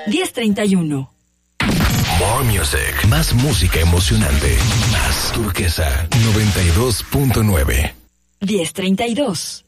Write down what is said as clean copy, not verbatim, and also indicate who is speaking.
Speaker 1: 10:31.
Speaker 2: More Music. Más música emocionante. Más Turquesa 92.9.
Speaker 1: 10:32.